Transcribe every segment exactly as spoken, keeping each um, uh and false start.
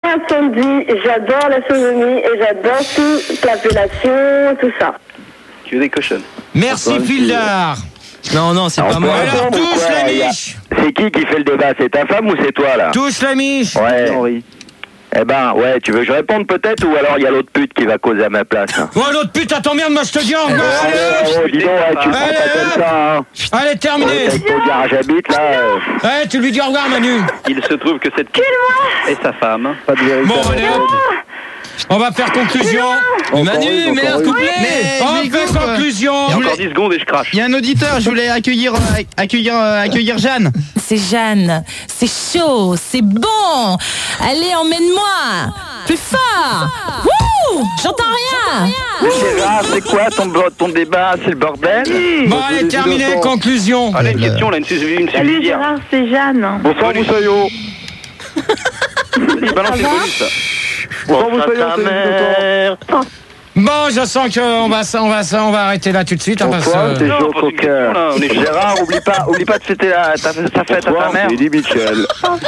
Sandy, j'adore la sonomie et j'adore toute l'appellation, tout ça. Tu veux des cochonnes. Merci Pildar. Non, non, c'est Alors, pas moi. Alors, Pourquoi, touche la y a- miche. C'est qui qui fait le débat? C'est ta femme ou c'est toi là? Touche la miche. Ouais. Henri. Eh ben, ouais, tu veux que je réponde peut-être ou alors il y a l'autre pute qui va causer à ma place hein. Oh, l'autre pute, attends, merde, moi je te dis en gros. Oh, Allez, oh, dis donc, ouais, tu prends Allez, pas comme ça, hein. allez, terminé. Ouais, avec ton garage habite là. euh, Allez, tu lui dis au revoir, Manu. Il se trouve que cette est sa femme. Pas de vérité. Bon, allez, hop. On va faire conclusion. Mais Manu, mais un couplet. On fait conclusion. Il y a encore dix secondes et je crache. Il y a un auditeur, je voulais accueillir, euh, accueillir, euh, accueillir Jeanne. C'est Jeanne, c'est chaud, c'est bon. Allez, emmène-moi. Plus fort. Wouh, j'entends rien. Gérard, c'est quoi ton, ton débat? C'est le bordel? Bon, allez, terminé, conclusion. Allez, une question, là, une, sus- une Salut subsidiaire. Gérard, c'est Jeanne. Bonsoir Moussaillot. Il balance une bonus, ça. Bonsoir Moussaillot, c'est mère. Bon, je sens qu'on va, on va, on va arrêter là tout de suite. Hein, parce Bonsoir, que- c'est Non, Joe pose une question, Cocker. là, on est- Gérard, oublie pas, oublie pas de fêter la, ta, ta fête à ta mère. C'est Eddie Mitchell.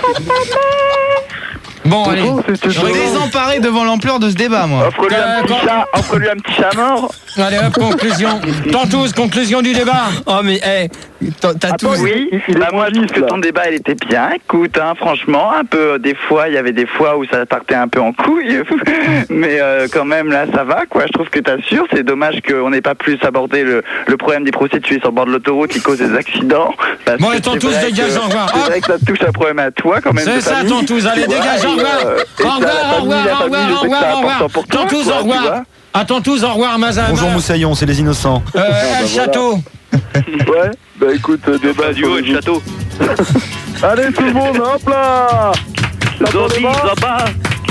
Bon, allez. Je suis désemparé devant l'ampleur de ce débat, moi. Offre-lui un petit Euh, chat, offre-lui un petit chat mort. Allez, hop, conclusion. Tantous, conclusion du débat. Oh, mais, hé, t'as t'as tout. Oui, bah moi je trouve que ton débat il était bien. Écoute, hein, franchement, un peu euh, des fois, il y avait des fois où ça partait un peu en couille, mais euh, quand même là ça va quoi. Je trouve que t'assures. C'est dommage qu'on n'ait pas plus abordé le, le problème des prostituées sur le bord de l'autoroute qui causent des accidents. Parce Bon, que et c'est Tantous, vrai dégage, que- au revoir. C'est Hop. vrai que ça te touche un problème à toi quand même. C'est de ça, famille. Tantous, allez, Tu vois, dégage, au et, revoir. euh, et Au ça, revoir, la au famille, revoir, la au famille, revoir, je au sais que c'est revoir, au revoir. important pour toi, Tantous, quoi, au tu vois. revoir. À Tantous, au revoir, Mazam. Bonjour Moussaillon, c'est les innocents. Euh, El Château. Ouais, bah écoute, euh, débat Pas du haut et le château. Allez tout le monde, hop là. Zombie, Zoba.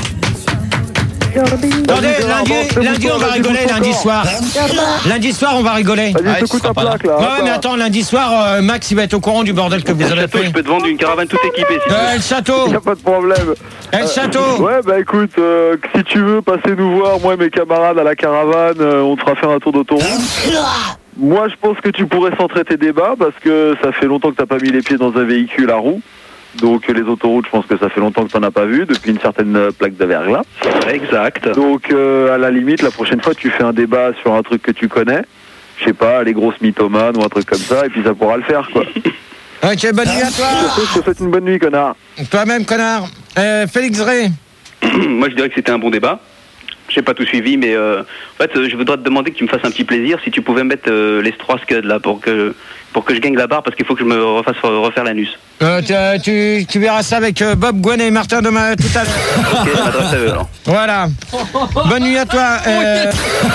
Attendez, lundi, lundi, on va rigoler, lundi soir. Lundi soir, on va rigoler. Vas-y, secoue ta plaque là. Ouais, mais attends, lundi soir, euh, Max, il va être au courant du bordel que vous Le avez château, fait. je peux te vendre une caravane toute équipée. Si tu veux. Euh, El Château. Y a pas de problème. El Château. Ouais, bah écoute, euh, si tu veux passer nous voir, moi et mes camarades à la caravane, euh, on te fera faire un tour d'autoroute. Moi, je pense que tu pourrais centrer tes débats parce que ça fait longtemps que t'as pas mis les pieds dans un véhicule à roues. Donc les autoroutes, je pense que ça fait longtemps que t'en as pas vu depuis une certaine euh, plaque de verglas. Exact. Donc euh, à la limite, la prochaine fois, tu fais un débat sur un truc que tu connais. Je sais pas, les grosses mythomanes ou un truc comme ça, et puis ça pourra le faire, quoi. Ok, bonne nuit à toi. Je te souhaite une bonne nuit, connard. Toi-même, connard. Euh, Félix Ray. Moi, je dirais que c'était un bon débat. J'ai pas tout suivi, mais euh, en fait, euh, je voudrais te demander que tu me fasses un petit plaisir, si tu pouvais mettre euh, les trois scuds là pour que pour que je gagne la barre, parce qu'il faut que je me refasse refaire l'anus. Euh, tu, tu, tu verras ça avec euh, Bob, Gwen et Martin demain tout à l'heure. Ok, je m'adresse à eux alors. Voilà. Bonne nuit à toi. Euh,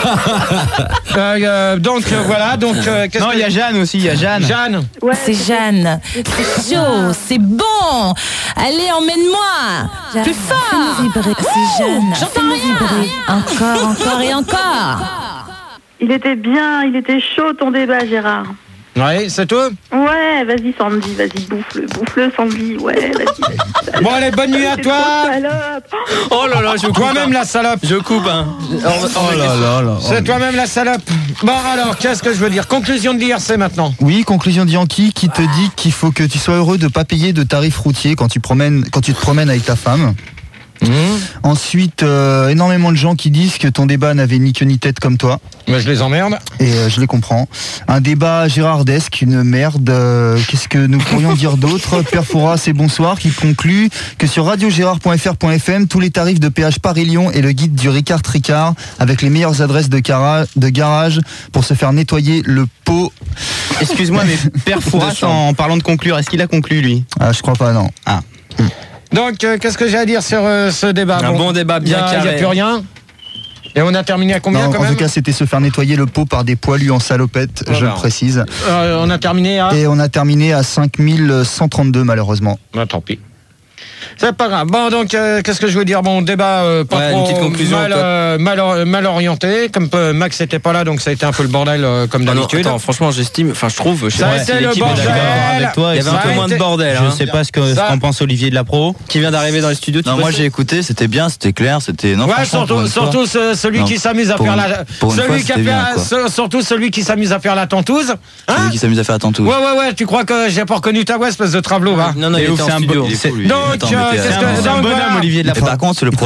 euh, euh, donc euh, voilà. Donc euh, qu'est-ce Non, que- il y a Jeanne aussi, il y a Jeanne. Jeanne. Ouais, C'est Jeanne, c'est chaud, c'est bon. Allez, emmène-moi. Plus fort. C'est Jeanne. J'entends rien. Encore, encore et encore. Il était bien, il était chaud ton débat, Gérard. Oui, c'est tout. Ouais, vas-y Sandy, vas-y, bouffe-le, bouffe-le Sandy, ouais, vas-y, vas-y. Bon allez, bonne nuit à T'es toi. trop salope. Oh là là, je coupe. Toi-même la salope. Je coupe, hein. Oh là là là. C'est toi-même la salope. Bon alors, qu'est-ce que je veux dire? Conclusion de l'I R C maintenant. Oui, conclusion de Yankee qui te dit qu'il faut que tu sois heureux de pas payer de tarifs routiers quand tu promènes, quand tu te promènes avec ta femme. Mmh. Ensuite, euh, énormément de gens qui disent que ton débat n'avait ni queue ni tête comme toi. Mais je les emmerde. Et euh, je les comprends. Un débat gérardesque, une merde. Euh, Qu'est-ce que nous pourrions dire d'autre? Père Fouras et bonsoir qui conclut que sur radio gérard point f r point f m tous les tarifs de péage Paris-Lyon et le guide du Ricard Tricard avec les meilleures adresses de, cara- de garage pour se faire nettoyer le pot. Excuse-moi, mais Père Fouras, en parlant de conclure, est-ce qu'il a conclu, lui? Ah, je crois pas, non. Ah. Donc euh, qu'est-ce que j'ai à dire sur euh, ce débat? Un bon débat bien y a- carré. y a plus rien. Et on a terminé à combien Non, quand en même? tout cas, c'était se faire nettoyer le pot par des poilus en salopette, je Voilà. le précise. Euh, on a terminé à. Et on a terminé à cinq mille cent trente-deux, malheureusement. Bah, tant pis. C'est pas grave. Bon, donc, euh, qu'est-ce que je veux dire? Bon, débat euh, pas Ouais, trop une petite conclusion, mal, toi. euh, mal, or- mal orienté. Comme euh, Max n'était pas là, donc ça a été un peu le bordel euh, comme Ah non, d'habitude. attends, franchement, j'estime, enfin, je trouve, je sais Ça a pas été si le l'équipe est bordel. d'accord avec toi. Il y avait Ça un peu a moins de été- bordel, Je hein. sais pas ce que- ce Ça- qu'en pense Olivier de la Pro. Qui vient d'arriver dans les studios. tu Non, peux moi ça j'ai écouté, c'était bien, c'était clair, c'était. Non, Ouais, franchement, pour surtout, une fois- surtout ce- celui Non, qui s'amuse à pour faire une- la, pour une celui fois, qui a c'était fait, bien, quoi. ce- surtout celui qui s'amuse à faire la tentouse. Hein? Celui qui s'amuse à faire tantôt. Ouais, ouais, ouais. Tu crois que j'ai pas reconnu ta voix, espèce de travelot, va? Non, non, Et il ouf, était c'est en un studio. bon- Il est c'est- fou, lui. Donc, Attends, euh, mais t'es- qu'est-ce C'est que- un, c'est un donc, bonhomme, voilà. Olivier de la Et Pro. par contre, le